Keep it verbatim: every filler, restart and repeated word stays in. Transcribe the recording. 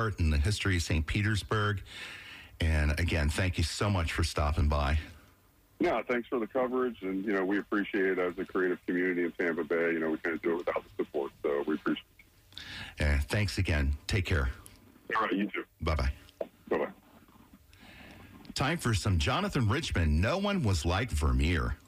art and the history of Saint Petersburg. And again, thank you so much for stopping by. Yeah, thanks for the coverage. And, you know, we appreciate it as a creative community in Tampa Bay. You know, we can't do it without the support. So we appreciate it. Yeah, thanks again. Take care. All right, you too. Bye-bye. Bye-bye. Time for some Jonathan Richman. No one was like Vermeer.